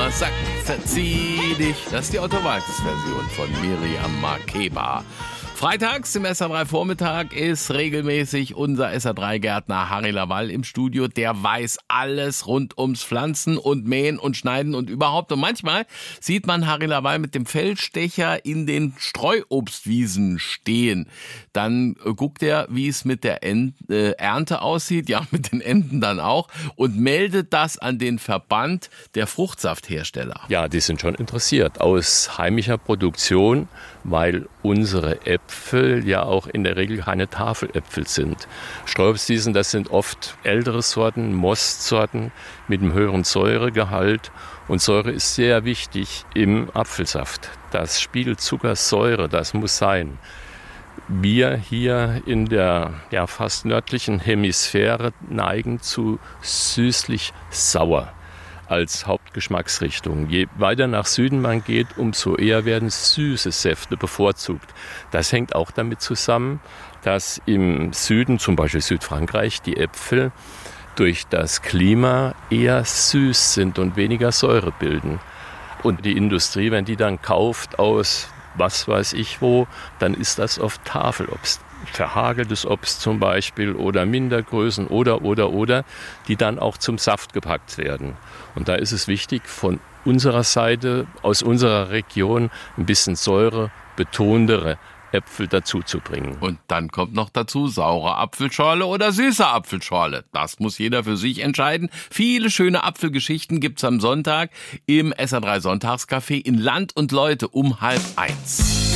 Finger, zack, verzieh dich. Das ist die Otto-Walkes-Version von Miriam Makeba. Freitags im SR3 Vormittag ist regelmäßig unser SR3-Gärtner Harry Lawall im Studio. Der weiß alles rund ums Pflanzen und Mähen und Schneiden und überhaupt. Und manchmal sieht man Harry Lawall mit dem Feldstecher in den Streuobstwiesen stehen. Dann guckt er, wie es mit der Ernte aussieht, ja, mit den Enten dann auch, und meldet das an den Verband der Fruchtsafthersteller. Ja, die sind schon interessiert aus heimischer Produktion, weil unsere Äpfel ja auch in der Regel keine Tafeläpfel sind. Streuobstwiesen, das sind oft ältere Sorten, Mostsorten mit einem höheren Säuregehalt. Und Säure ist sehr wichtig im Apfelsaft. Das spiegelt Zuckersäure, das muss sein. Wir hier in der fast nördlichen Hemisphäre neigen zu süßlich sauer als Hauptgeschmacksrichtung. Je weiter nach Süden man geht, umso eher werden süße Säfte bevorzugt. Das hängt auch damit zusammen, dass im Süden, zum Beispiel Südfrankreich, die Äpfel durch das Klima eher süß sind und weniger Säure bilden. Und die Industrie, wenn die dann kauft aus was weiß ich wo, dann ist das oft Tafelobst. Verhageltes Obst zum Beispiel oder Mindergrößen oder, die dann auch zum Saft gepackt werden. Und da ist es wichtig, von unserer Seite, aus unserer Region, ein bisschen säurebetontere Äpfel dazu zu bringen. Und dann kommt noch dazu saure Apfelschorle oder süße Apfelschorle. Das muss jeder für sich entscheiden. Viele schöne Apfelgeschichten gibt's am Sonntag im SR3 Sonntagscafé in Land und Leute um 12:30.